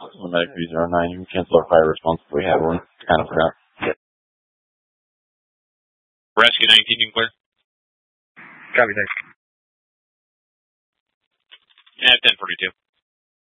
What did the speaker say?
Medic 309, you can cancel our fire response if we have one. Kind of forgot. Rescue 19, you can clear. Copy, thanks. Yeah, 1042.